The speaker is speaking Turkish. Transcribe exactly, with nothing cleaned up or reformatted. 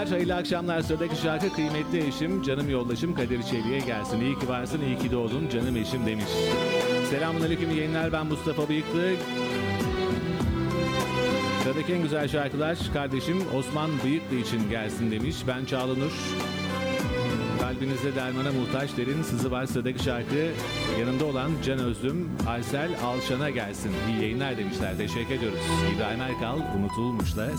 akşamlar, hayırlı akşamlar. Sıradaki şarkı kıymetli eşim, canım yoldaşım Kadir Çelik'e gelsin. İyi ki varsın, iyi ki doğdun canım eşim demiş. Selamünaleyküm yayınlar, ben Mustafa Bıyıklı. Sıradaki en güzel şarkılar kardeşim Osman Bıyıklı için gelsin demiş. Ben Çağlanur. Kalbinizde dermana muhtaç derin sızı var. Sıradaki şarkı yanında olan Can Özlüm, Aysel Alşan'a gelsin. İyi yayınlar demişler. Teşekkür ediyoruz. İbrahim Erkal unutulmuşla